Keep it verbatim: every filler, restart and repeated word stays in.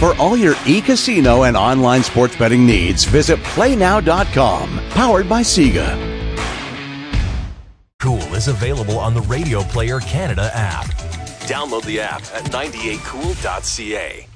For all your e-casino and online sports betting needs, visit play now dot com. Powered by Sega. Cool is available on the Radio Player Canada app. Download the app at ninety-eight cool dot c a.